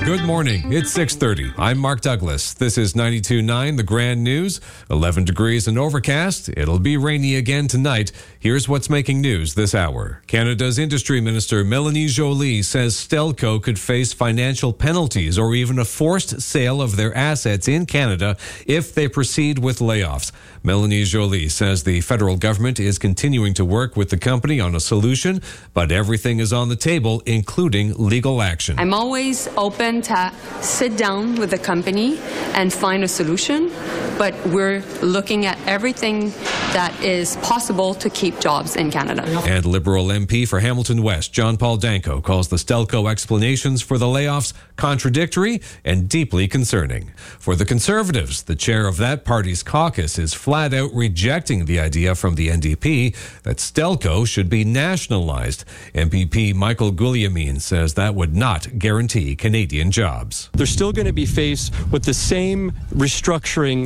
Good morning. It's 6:30. I'm Mark Douglas. This is 92.9 The Grand News. 11 degrees and overcast. It'll be rainy again tonight. Here's what's making news this hour. Canada's Industry Minister Mélanie Joly says Stelco could face financial penalties or even a forced sale of their assets in Canada if they proceed with layoffs. Mélanie Joly says the federal government is continuing to work with the company on a solution, but everything is on the table, including legal action. I'm always open to sit down with the company and find a solution, but we're looking at everything that is possible to keep jobs in Canada. And Liberal MP for Hamilton West, John Paul Danko, calls the Stelco explanations for the layoffs contradictory and deeply concerning. For the Conservatives, the chair of that party's caucus is flat out rejecting the idea from the NDP that Stelco should be nationalized. MPP Michael Guglielmin says that would not guarantee Canadian jobs. They're still going to be faced with the same restructuring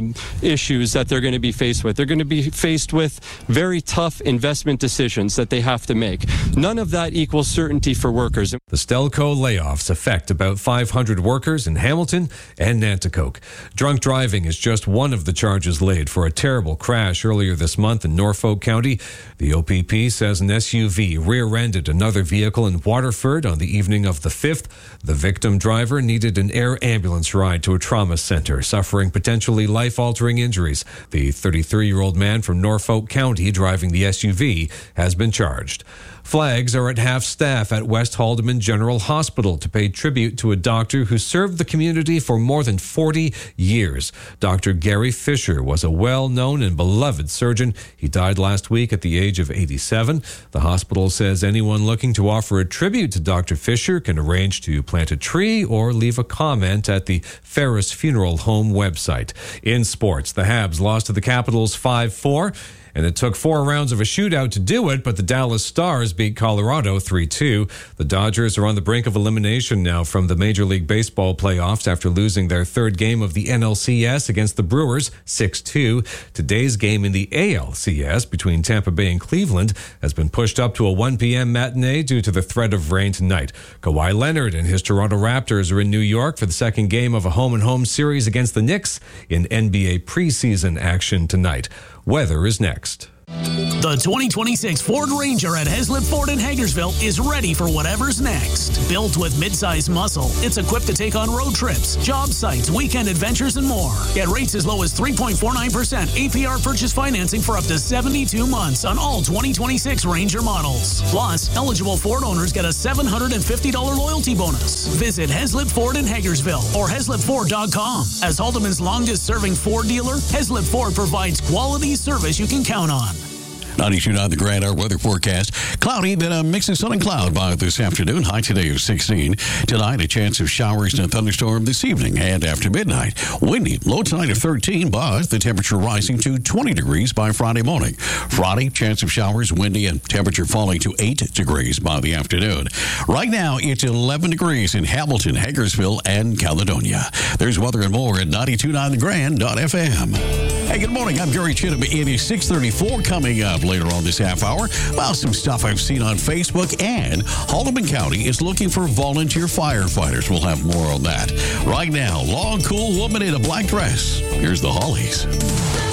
issues that they're going to be faced with. They're going to be faced with very tough investment decisions that they have to make. None of that equals certainty for workers. The Stelco layoffs affect about 500 workers in Hamilton and Nanticoke. Drunk driving is just one of the charges laid for a terrible crash earlier this month in Norfolk County. The OPP says an SUV rear-ended another vehicle in Waterford on the evening of the 5th. The victim driver needed an air ambulance ride to a trauma center, suffering potentially life-altering injuries. The 33-year-old man from Norfolk County driving the SUV has been charged. Flags are at half-staff at West Haldimand General Hospital to pay tribute to a doctor who served the community for more than 40 years. Dr. Gary Fisher was a well-known and beloved surgeon. He died last week at the age of 87. The hospital says anyone looking to offer a tribute to Dr. Fisher can arrange to plant a tree or leave a comment at the Ferris Funeral Home website. In sports, the Habs lost to the Capitals 5-4. And it took 4 rounds of a shootout to do it, but the Dallas Stars beat Colorado 3-2. The Dodgers are on the brink of elimination now from the Major League Baseball playoffs after losing their third game of the NLCS against the Brewers 6-2. Today's game in the ALCS between Tampa Bay and Cleveland has been pushed up to a 1 p.m. matinee due to the threat of rain tonight. Kawhi Leonard and his Toronto Raptors are in New York for the second game of a home-and-home series against the Knicks in NBA preseason action tonight. Weather is next. The 2026 Ford Ranger at Heslip Ford in Hagersville is ready for whatever's next. Built with midsize muscle, it's equipped to take on road trips, job sites, weekend adventures, and more. Get rates as low as 3.49% APR purchase financing for up to 72 months on all 2026 Ranger models. Plus, eligible Ford owners get a $750 loyalty bonus. Visit Heslip Ford in Hagersville or HeslipFord.com. As Haldimand's longest-serving Ford dealer, Heslip Ford provides quality service you can count on. 92.9 The Grand Hour weather forecast. Cloudy, then a mix of sun and cloud by this afternoon. High today of 16. Tonight, a chance of showers and a thunderstorm this evening and after midnight. Windy, low tonight of 13, but the temperature rising to 20 degrees by Friday morning. Friday, chance of showers, windy, and temperature falling to 8 degrees by the afternoon. Right now, it's 11 degrees in Hamilton, Hagersville, and Caledonia. There's weather and more at 92.9thegrand.fm. Hey, good morning. I'm Gary Chittum. It is 6:34 coming up later on this half hour. Well, some stuff I've seen on Facebook, and Haldimand County is looking for volunteer firefighters. We'll have more on that. Right now, long, cool woman in a black dress. Here's the Hollies.